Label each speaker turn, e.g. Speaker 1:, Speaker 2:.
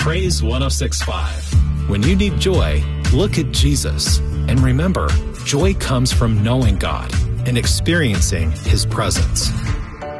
Speaker 1: Praise 106.5. When you need joy, look at Jesus. And remember, joy comes from knowing God and experiencing His presence.